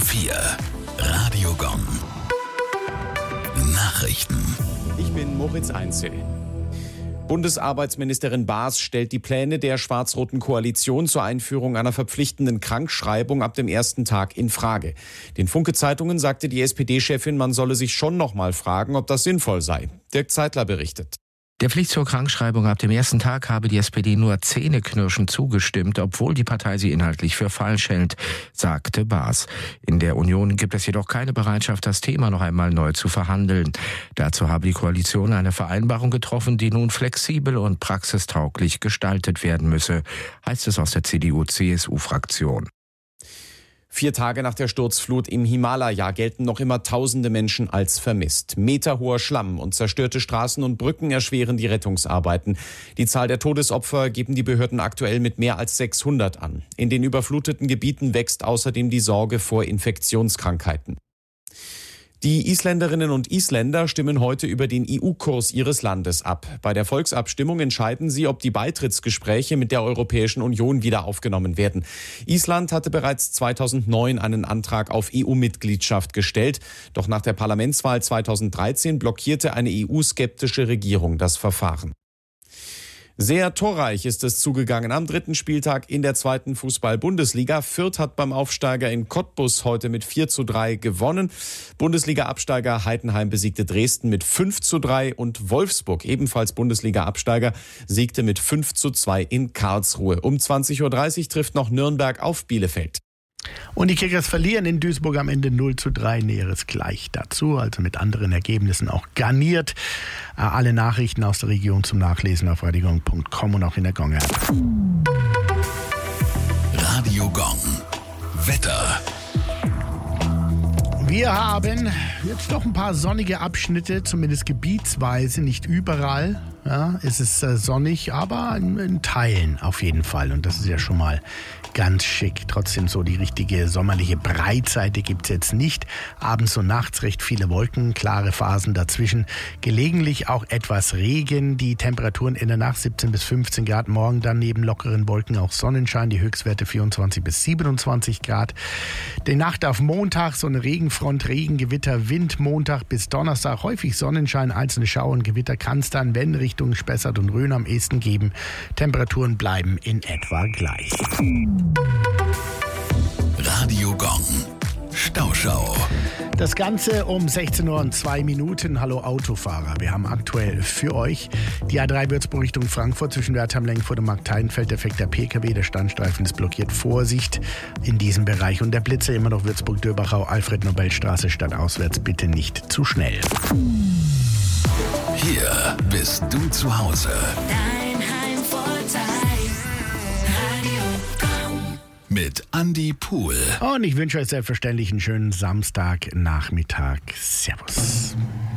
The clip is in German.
4. Radio Gong. Nachrichten. Ich bin Moritz Einzel. Bundesarbeitsministerin Baas stellt die Pläne der schwarz-roten Koalition zur Einführung einer verpflichtenden Krankschreibung ab dem ersten Tag in Frage. Den Funke-Zeitungen sagte die SPD-Chefin, man solle sich schon noch mal fragen, ob das sinnvoll sei. Dirk Zeitler berichtet. Der Pflicht zur Krankschreibung ab dem ersten Tag habe die SPD nur zähneknirschend zugestimmt, obwohl die Partei sie inhaltlich für falsch hält, sagte Baas. In der Union gibt es jedoch keine Bereitschaft, das Thema noch einmal neu zu verhandeln. Dazu habe die Koalition eine Vereinbarung getroffen, die nun flexibel und praxistauglich gestaltet werden müsse, heißt es aus der CDU-CSU-Fraktion. 4 Tage nach der Sturzflut im Himalaya gelten noch immer tausende Menschen als vermisst. Meterhoher Schlamm und zerstörte Straßen und Brücken erschweren die Rettungsarbeiten. Die Zahl der Todesopfer geben die Behörden aktuell mit mehr als 600 an. In den überfluteten Gebieten wächst außerdem die Sorge vor Infektionskrankheiten. Die Isländerinnen und Isländer stimmen heute über den EU-Kurs ihres Landes ab. Bei der Volksabstimmung entscheiden sie, ob die Beitrittsgespräche mit der Europäischen Union wieder aufgenommen werden. Island hatte bereits 2009 einen Antrag auf EU-Mitgliedschaft gestellt. Doch nach der Parlamentswahl 2013 blockierte eine EU-skeptische Regierung das Verfahren. Sehr torreich ist es zugegangen am 3. Spieltag in der 2. Fußball-Bundesliga. Fürth hat beim Aufsteiger in Cottbus heute mit 4:3 gewonnen. Bundesliga-Absteiger Heidenheim besiegte Dresden mit 5:3 und Wolfsburg, ebenfalls Bundesliga-Absteiger, siegte mit 5:2 in Karlsruhe. Um 20:30 Uhr trifft noch Nürnberg auf Bielefeld. Und die Kickers verlieren in Duisburg am Ende 0:3. Näheres gleich dazu, also mit anderen Ergebnissen auch garniert. Alle Nachrichten aus der Region zum Nachlesen auf radiogong.com und auch in der Gong-App. Radio Gong. Wetter. Wir haben jetzt noch ein paar sonnige Abschnitte, zumindest gebietsweise, nicht überall. Ja, es ist sonnig, aber in Teilen auf jeden Fall. Und das ist ja schon mal ganz schick. Trotzdem so die richtige sommerliche Breitseite gibt es jetzt nicht. Abends und nachts recht viele Wolken, klare Phasen dazwischen. Gelegentlich auch etwas Regen. Die Temperaturen in der Nacht 17 bis 15 Grad. Morgen dann neben lockeren Wolken auch Sonnenschein. Die Höchstwerte 24 bis 27 Grad. Die Nacht auf Montag so eine Regenfront, Regengewitter, Wind. Montag bis Donnerstag häufig Sonnenschein. Einzelne Schauer und Gewitter kann es dann, wenn Richtung Spessart und Rhön am ehesten geben. Temperaturen bleiben in etwa gleich. Radio Gong. Stauschau. Das Ganze um 16:02 Uhr. Hallo Autofahrer. Wir haben aktuell für euch die A3 Würzburg Richtung Frankfurt zwischen Wertheim-Lengfurt und Markteidenfeld. Defekter PKW, der Standstreifen ist blockiert. Vorsicht in diesem Bereich. Und der Blitzer immer noch Würzburg-Döbachau, Alfred-Nobel-Straße stadtauswärts. Bitte nicht zu schnell. Hier bist du zu Hause. Dein Heimvorteil. Radio Gong. Mit Andi Pohl. Und ich wünsche euch selbstverständlich einen schönen Samstagnachmittag. Servus.